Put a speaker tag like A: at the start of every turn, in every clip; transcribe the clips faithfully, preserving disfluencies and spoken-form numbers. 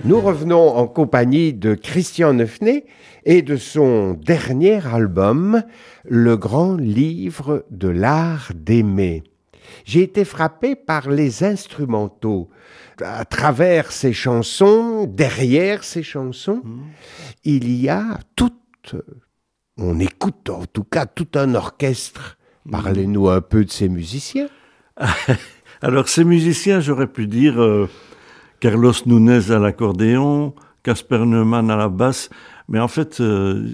A: Nous revenons en compagnie de Christian Neufnet et de son dernier album, Le Grand Livre de l'Art d'Aimer. J'ai été frappé par les instrumentaux. À travers ces chansons, derrière ces chansons, mmh. il y a toute, on écoute en tout cas tout un orchestre. Parlez-nous un peu de ces musiciens.
B: Alors ces musiciens, j'aurais pu dire euh, Carlos Nunes à l'accordéon, Casper Neumann à la basse, mais en fait, euh,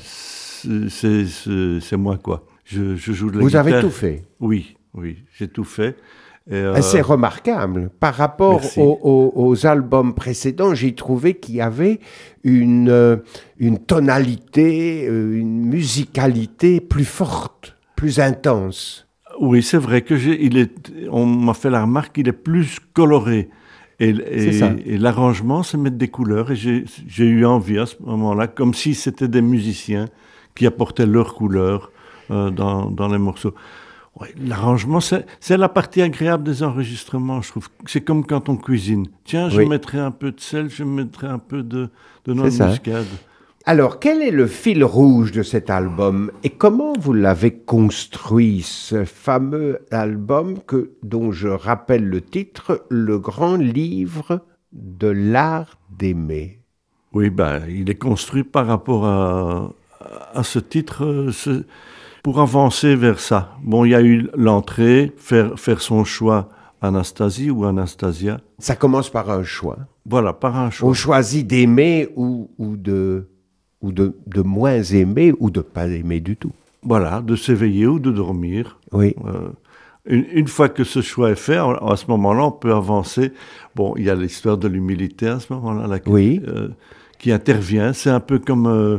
B: c'est, c'est, c'est moi quoi. Je, je joue de la
A: Vous
B: guitare.
A: Vous avez tout fait?
B: Oui, oui, j'ai tout fait.
A: Et euh... C'est remarquable. Par rapport aux, aux, aux albums précédents, j'ai trouvé qu'il y avait une, euh, une tonalité, euh, une musicalité plus forte, plus intense.
B: Oui, c'est vrai que j'ai, il est, on m'a fait la remarque qu'il est plus coloré. Et, et, et l'arrangement, c'est mettre des couleurs. Et j'ai, j'ai eu envie à ce moment-là, comme si c'était des musiciens qui apportaient leurs couleurs euh, dans, dans les morceaux. Ouais, l'arrangement, c'est, c'est la partie agréable des enregistrements, je trouve. C'est comme quand on cuisine. Tiens, je oui. mettrai un peu de sel, je mettrai un peu de, de noix de muscade.
A: Alors, quel est le fil rouge de cet album et comment vous l'avez construit, ce fameux album que, dont je rappelle le titre, Le Grand Livre de l'Art d'Aimer?
B: Oui, ben, il est construit par rapport à, à ce titre, ce, pour avancer vers ça. Bon, il y a eu l'entrée, faire, faire son choix, Anastasie ou Anastasia.
A: Ça commence par un choix.
B: Voilà, par un choix.
A: On choisit d'aimer ou, ou de... ou de, de moins aimer, ou de ne pas aimer du tout.
B: Voilà, de s'éveiller ou de dormir.
A: Oui.
B: Euh, une, une fois que ce choix est fait, à, à ce moment-là, on peut avancer. Bon, il y a l'histoire de l'humilité à ce moment-là, là,
A: oui.
B: euh, qui intervient. C'est un peu comme euh,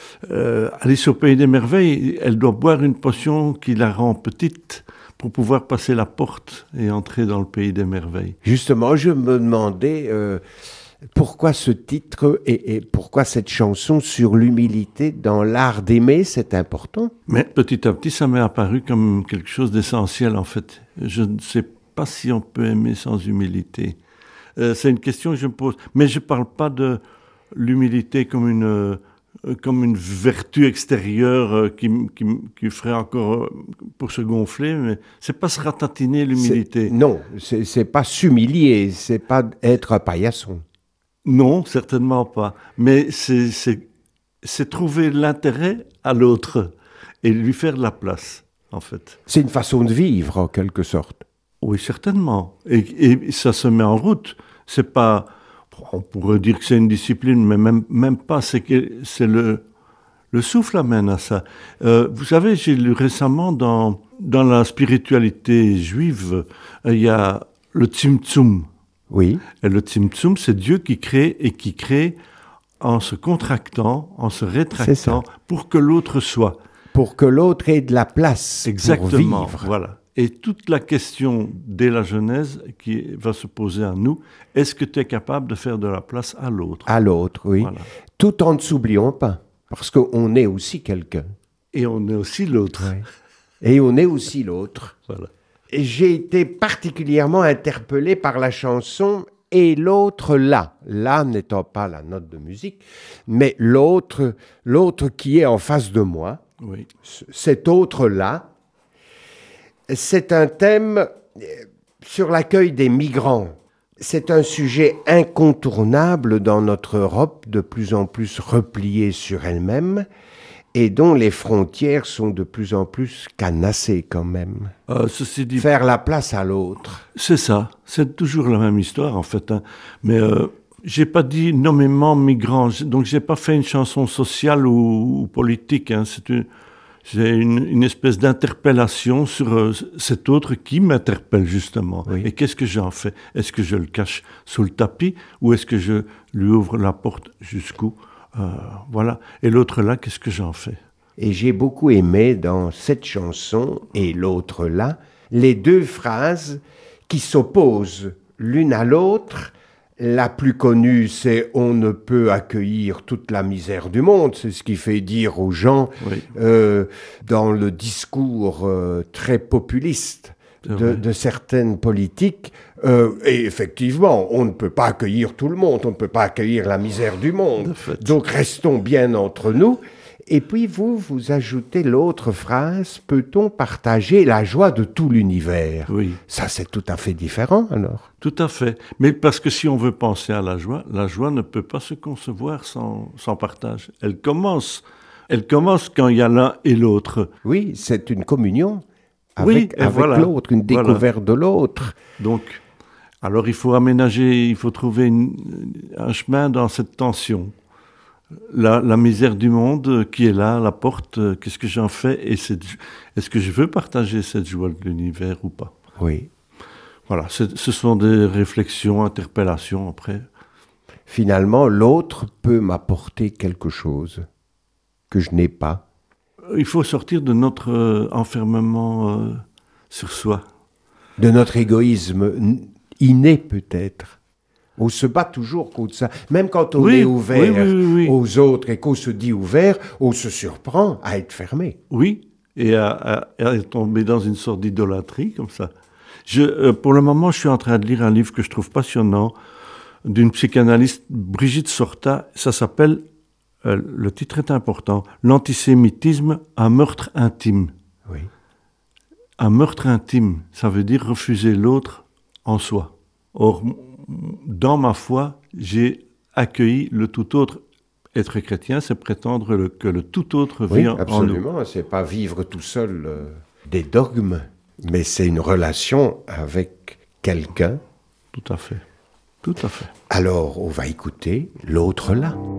B: euh, Alice au Pays des Merveilles. Elle doit boire une potion qui la rend petite pour pouvoir passer la porte et entrer dans le Pays des Merveilles.
A: Justement, je me demandais... Euh... Pourquoi ce titre et, et pourquoi cette chanson sur l'humilité dans l'art d'aimer, c'est important?
B: Mais petit à petit, ça m'est apparu comme quelque chose d'essentiel en fait. Je ne sais pas si on peut aimer sans humilité. Euh, c'est une question que je me pose. Mais je ne parle pas de l'humilité comme une, euh, comme une vertu extérieure euh, qui, qui, qui ferait encore euh, pour se gonfler. Mais ce n'est pas se ratatiner l'humilité.
A: C'est, non, ce n'est pas s'humilier, ce n'est pas être un paillasson.
B: Non, certainement pas. Mais c'est, c'est, c'est trouver l'intérêt à l'autre et lui faire de la place, en fait.
A: C'est une façon de vivre, en quelque sorte.
B: Oui, certainement. Et, et ça se met en route. C'est pas... On pourrait dire que c'est une discipline, mais même, même pas. C'est, que, c'est le, le souffle amène à ça. Euh, vous savez, j'ai lu récemment dans, dans la spiritualité juive, il y a le Tzimtzum.
A: Oui.
B: Et le Tzimtzum, c'est Dieu qui crée et qui crée en se contractant, en se rétractant, pour que l'autre soit.
A: Pour que l'autre ait de la place.
B: Exactement,
A: pour vivre.
B: Voilà. Et toute la question dès la Genèse qui va se poser à nous, est-ce que tu es capable de faire de la place à l'autre?
A: À l'autre, oui. Voilà. Tout en ne s'oubliant pas, parce qu'on est aussi quelqu'un.
B: Et on est aussi l'autre.
A: Oui. Et on est aussi l'autre.
B: Voilà.
A: J'ai été particulièrement interpellé par la chanson « Et l'autre là ». Là n'étant pas la note de musique, mais l'autre, l'autre qui est en face de moi.
B: Oui.
A: Cet autre là, c'est un thème sur l'accueil des migrants. C'est un sujet incontournable dans notre Europe, de plus en plus repliée sur elle-même, et dont les frontières sont de plus en plus canassées quand même.
B: Euh, ceci dit,
A: faire la place à l'autre.
B: C'est ça, c'est toujours la même histoire en fait. Hein. Mais euh, j'ai pas dit nommément migrants, donc j'ai pas fait une chanson sociale ou, ou politique. Hein. C'est une, j'ai une, une espèce d'interpellation sur euh, cet autre qui m'interpelle justement.
A: Oui.
B: Et qu'est-ce que j'en fais? Est-ce que je le cache sous le tapis ou est-ce que je lui ouvre la porte jusqu'où? Euh, voilà. Et l'autre là, qu'est-ce que j'en fais?
A: Et j'ai beaucoup aimé dans cette chanson et l'autre là, les deux phrases qui s'opposent l'une à l'autre. La plus connue, c'est « on ne peut accueillir toute la misère du monde ». C'est ce qui fait dire aux gens,
B: oui.
A: euh, dans le discours euh, très populiste de, de certaines politiques, Euh, et effectivement, on ne peut pas accueillir tout le monde, on ne peut pas accueillir la misère du monde. Donc restons bien entre nous. Et puis vous, vous ajoutez l'autre phrase, peut-on partager la joie de tout l'univers?
B: Oui.
A: Ça, c'est tout à fait différent, alors.
B: Tout à fait. Mais parce que si on veut penser à la joie, la joie ne peut pas se concevoir sans, sans partage. Elle commence, elle commence quand il y a l'un et l'autre.
A: Oui, c'est une communion avec,
B: oui,
A: avec
B: voilà.
A: l'autre, une découverte
B: voilà.
A: de l'autre.
B: Donc, alors il faut aménager, il faut trouver une, un chemin dans cette tension. La, la misère du monde qui est là, à la porte, qu'est-ce que j'en fais? Et c'est, est-ce que je veux partager cette joie de l'univers ou pas?
A: Oui.
B: Voilà, ce sont des réflexions, interpellations après.
A: Finalement, l'autre peut m'apporter quelque chose que je n'ai pas.
B: Il faut sortir de notre euh, enfermement euh, sur soi.
A: De notre égoïsme inné peut-être. On se bat toujours contre ça. Même quand on
B: oui,
A: est ouvert
B: oui, oui, oui, oui.
A: aux autres et qu'on se dit ouvert, on se surprend à être fermé.
B: Oui, et à, à, à tomber dans une sorte d'idolâtrie comme ça. Je, euh, pour le moment, je suis en train de lire un livre que je trouve passionnant d'une psychanalyste, Brigitte Sorta. Ça s'appelle, euh, le titre est important, L'antisémitisme, un meurtre intime.
A: Oui.
B: Un meurtre intime, ça veut dire refuser l'autre en soi. Or, dans ma foi, j'ai accueilli le tout autre. Être chrétien, c'est prétendre le, que le tout autre vit
A: oui,
B: en nous.
A: Absolument, c'est pas vivre tout seul euh, des dogmes, mais c'est une relation avec quelqu'un.
B: Tout à fait, tout à fait.
A: Alors, on va écouter l'autre là.